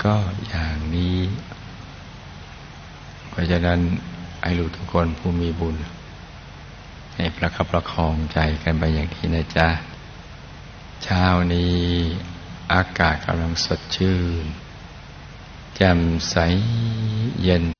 ก็อย่างนี้เพราะฉะนั้นให้ลูกทุกคนผู้มีบุญให้ประคับประคองใจกันไปอย่างนี้นะจ๊ะเช้านี้อากาศกำลังสดชื่นแจ่มใสเย็น